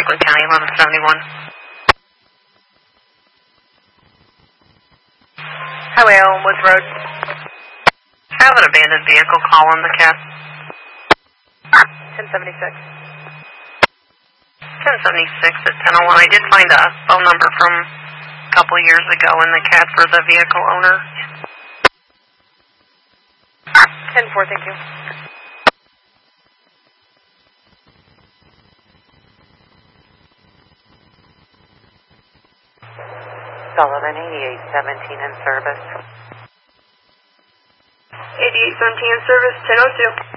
Franklin County, 1171. Highway Elmwoods Road. Have an abandoned vehicle call on the CAT. 1076. 1076 at 1001. I did find a phone number from a couple of years ago in the CAT for the vehicle owner. 10-4, thank you. Sullivan, 8817 in service. 8817 in service, 1002.